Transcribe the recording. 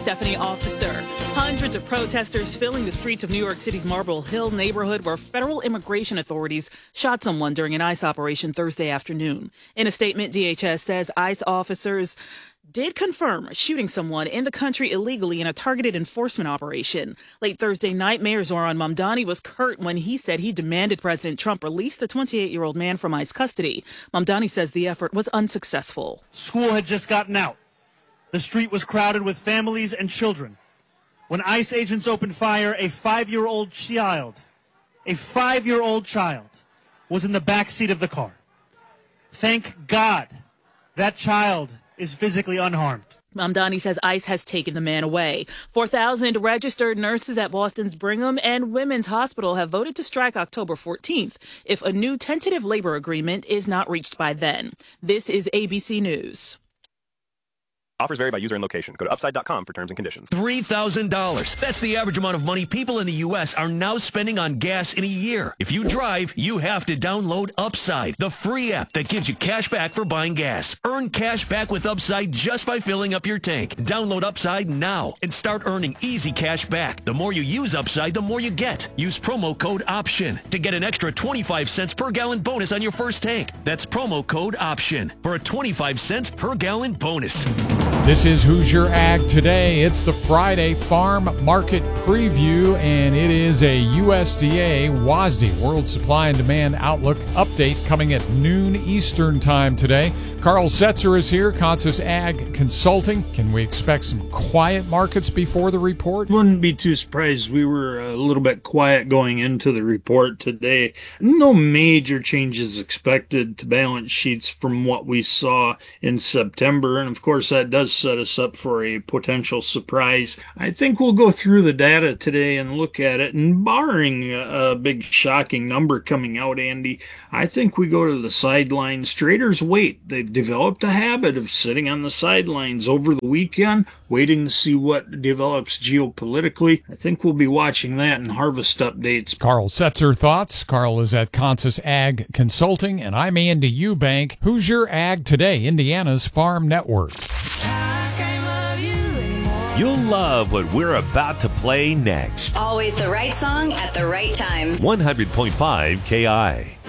Stephanie Officer. Hundreds of protesters filling the streets of New York City's Marble Hill neighborhood where federal immigration authorities shot someone during an ICE operation Thursday afternoon. In a statement, DHS says ICE officers did confirm shooting someone in the country illegally in a targeted enforcement operation. Late Thursday night, Mayor Zohran Mamdani was curt when he said he demanded President Trump release the 28-year-old man from ICE custody. Mamdani says the effort was unsuccessful. School had just gotten out. The street was crowded with families and children. When ICE agents opened fire, a 5-year-old child was in the back seat of the car. Thank God that child is physically unharmed. Mamdani says ICE has taken the man away. 4,000 registered nurses at Boston's Brigham and Women's Hospital have voted to strike October 14th if a new tentative labor agreement is not reached by then. This is ABC News. Offers vary by user and location. Go to upside.com for terms and conditions. $3,000. That's the average amount of money people in the U.S. are now spending on gas in a year. If you drive, you have to download Upside, the free app that gives you cash back for buying gas. Earn cash back with Upside just by filling up your tank. Download Upside now and start earning easy cash back. The more you use Upside, the more you get. Use promo code OPTION to get an extra 25 cents per gallon bonus on your first tank. That's promo code OPTION for a 25 cents per gallon bonus. This is Hoosier Ag Today. It's the Friday Farm Market Preview, and it is a USDA WASDE World Supply and Demand Outlook update coming at noon Eastern Time today. Carl Setzer is here, Consus Ag Consulting. Can we expect some quiet markets before the report? Wouldn't be too surprised. We were a little bit quiet going into the report today. No major changes expected to balance sheets from what we saw in September, and of course that does set us up for a potential surprise. I think we'll go through the data today and look at it, and barring a big shocking number coming out, Andy, I think we go to the sidelines. Traders wait. They've developed a habit of sitting on the sidelines over the weekend, waiting to see what develops geopolitically. I think we'll be watching that in harvest updates. Carl Setzer thoughts. Carl is at Consus Ag Consulting, and I'm Andy Eubank. Hoosier Ag Today, Indiana's Farm Network. You'll love what we're about to play next. Always the right song at the right time. 100.5 KI.